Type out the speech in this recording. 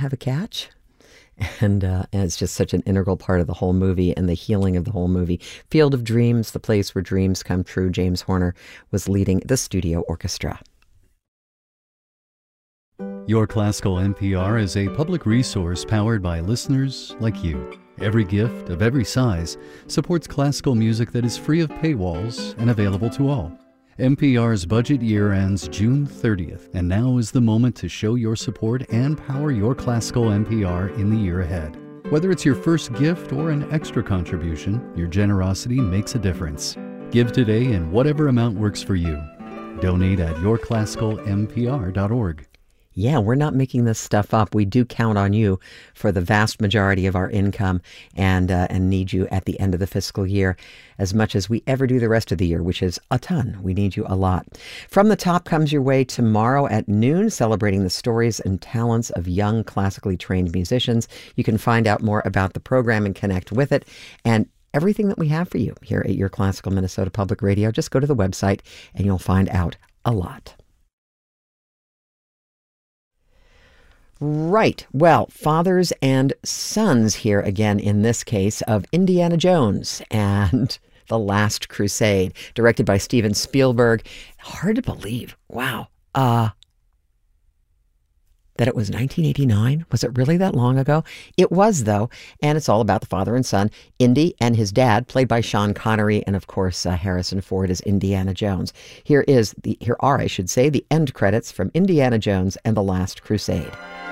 have a catch? And it's just such an integral part of the whole movie and the healing of the whole movie. Field of Dreams, the place where dreams come true. James Horner was leading the studio orchestra. Your Classical NPR is a public resource powered by listeners like you. Every gift of every size supports classical music that is free of paywalls and available to all. NPR's budget year ends June 30th, and now is the moment to show your support and power your classical NPR in the year ahead. Whether it's your first gift or an extra contribution, your generosity makes a difference. Give today in whatever amount works for you. Donate at yourclassicalnpr.org. Yeah, we're not making this stuff up. We do count on you for the vast majority of our income and need you at the end of the fiscal year as much as we ever do the rest of the year, which is a ton. We need you a lot. From the Top comes your way tomorrow at noon, celebrating the stories and talents of young classically trained musicians. You can find out more about the program and connect with it and everything that we have for you here at Your Classical Minnesota Public Radio. Just go to the website and you'll find out a lot. Right. Well, fathers and sons here again in this case of Indiana Jones and The Last Crusade, directed by Steven Spielberg. Hard to believe. Wow. That it was 1989? Was it really that long ago? It was, though, and it's all about the father and son, Indy and his dad, played by Sean Connery, and of course Harrison Ford as Indiana Jones. Here are the end credits from Indiana Jones and The Last Crusade.